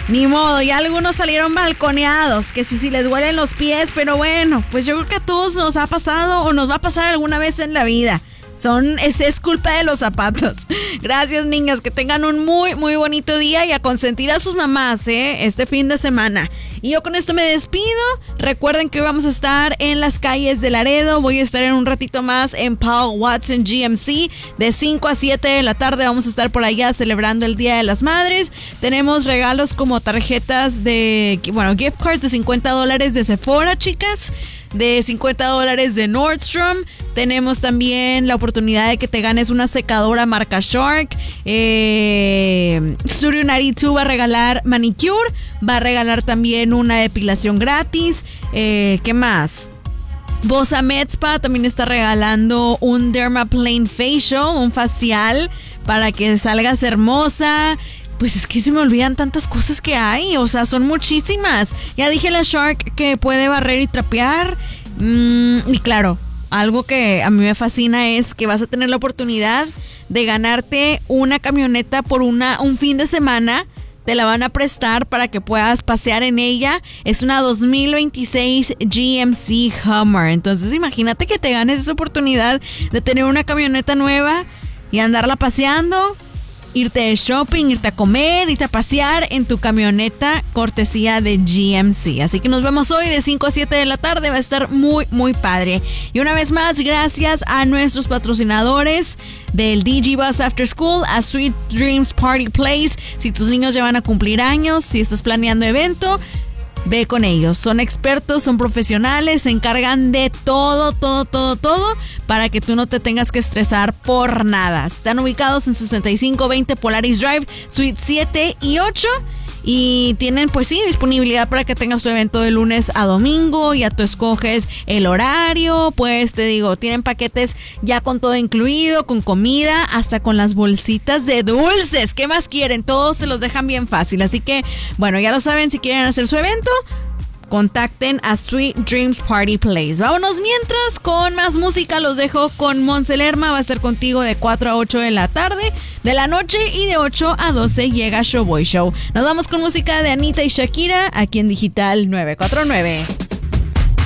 Ni modo, ya algunos salieron balconeados, que si les huelen los pies, pero bueno, pues yo creo que a todos nos ha pasado o nos va a pasar alguna vez en la vida. Es culpa de los zapatos. Gracias, niños, que tengan un muy, muy bonito día y a consentir a sus mamás, este fin de semana. Y yo con esto me despido. Recuerden que hoy vamos a estar en las calles de Laredo. Voy a estar en un ratito más en Paul Watson GMC. De 5 a 7 de la tarde vamos a estar por allá celebrando el Día de las Madres. Tenemos regalos como tarjetas gift cards de $50 de Sephora, chicas. De $50 de Nordstrom. Tenemos también la oportunidad de que te ganes una secadora marca Shark. Studio 92 va a regalar manicure. Va a regalar también una depilación gratis. ¿Qué más? Bossa Med Spa también está regalando un Dermaplane Facial, un facial para que salgas hermosa. Pues es que se me olvidan tantas cosas que hay, o sea, son muchísimas. Ya dije la Shark que puede barrer y trapear. Y claro, algo que a mí me fascina es que vas a tener la oportunidad de ganarte una camioneta por un fin de semana. Te la van a prestar para que puedas pasear en ella. Es una 2026 GMC Hummer. Entonces imagínate que te ganes esa oportunidad de tener una camioneta nueva y andarla paseando. Irte de shopping, irte a comer, irte a pasear en tu camioneta cortesía de GMC. Así que nos vemos hoy de 5 a 7 de la tarde. Va a estar muy, muy padre. Y una vez más, gracias a nuestros patrocinadores del DG Bus After School, a Sweet Dreams Party Place. Si tus niños ya van a cumplir años, si estás planeando evento, ve con ellos. Son expertos, son profesionales, se encargan de todo para que tú no te tengas que estresar por nada. Están ubicados en 6520 Polaris Drive, Suite 7 y 8. Y tienen, pues sí, disponibilidad para que tengas tu evento de lunes a domingo. Ya tú escoges el horario. Pues te digo, tienen paquetes ya con todo incluido, con comida, hasta con las bolsitas de dulces. ¿Qué más quieren? Todos se los dejan bien fácil. Así que, bueno, ya lo saben, si quieren hacer su evento, contacten a Sweet Dreams Party Place. Vámonos mientras con más música. Los dejo con Monse Lerma. Va a estar contigo de 4 a 8 de la noche y de 8 a 12 llega Showboy Show. Nos vamos con música de Anita y Shakira aquí en Digital 949.